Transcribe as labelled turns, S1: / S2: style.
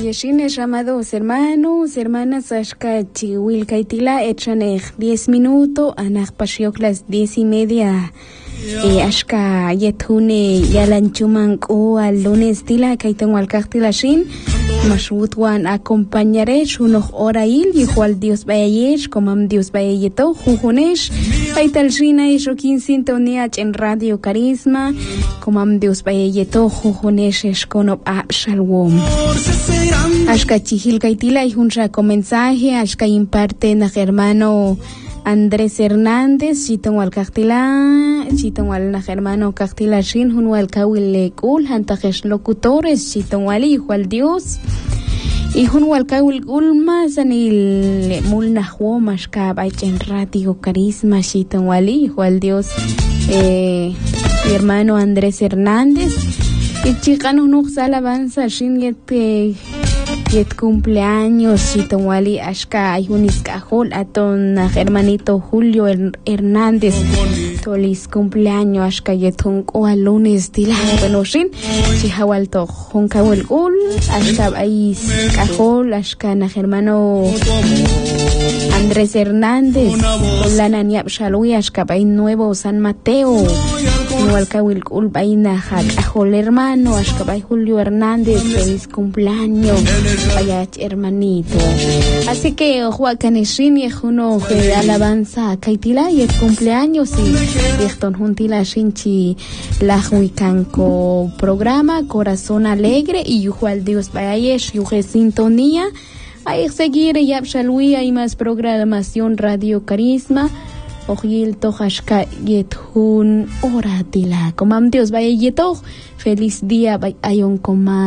S1: Yeshines, amados hermanos, hermanas, ashka chihuilcaitila, echanej 10 minutos, anaj pasioklas 10:30. Ashka yethune yalanchuman o al lunes tila, kaiten walkachtila shin, mashutwan acompañaré, shunoj orail, igual Dios bayesh, comam Dios bayeto, jujunesh, kaital shina y shokin sintonía en Radio Carisma, comam Dios bayeto, jujunesh, esconop a shalom. Ashka chihil kaitila y juncha con mensaje, ashka imparte na hermano Andrés Hernández, chitonwal Castila, chitonwal na hermano Castila shin, junwal kawil kul, hantajesh locutores, chitonwal igual Dios. Y junwal kawil ulma sanil mulna huom ashka en Radio Carisma, chitonwal igual Dios. Mi hermano Andrés Hernández. Y chicano no alabanza shin yet cumpleaños chitonwali ashka ayunis cajol aton hermanito Julio Hernández tolis cumpleaños ashka yetun o al lunes tila bueno shin chihawalto honkawel ul ashka ais cajol ashka na hermano Andrés Hernández lana niap shalui ashka bay Nuevo San Mateo Nualkawil ul bayna cajol hermano ashka bay Julio Hernández feliz cumpleaños vaya hermanito. Así que Juacaneshin y uno de alabanza Kaitila y el cumpleaños y Yechton Juntila Shinchi la Huicanco programa Corazón Alegre y Yujual Dios Bayayesh Yuje Sintonía. Hay que seguir y Abshalui hay más programación Radio Carisma. Ojil Tojashka Yethun Oratila. Comam Dios Bayayeto. Feliz día Bayayon Comam.